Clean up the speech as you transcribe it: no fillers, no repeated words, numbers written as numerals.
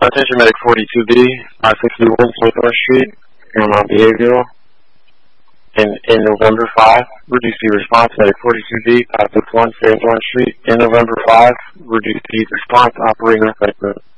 Attention Medic 42B, 561 Smith Street, Paramount Behavioral. In November 5, reduce the response. Medic 42B, 561 Sanborn Street. In November 5, reduce the response. Operator effective.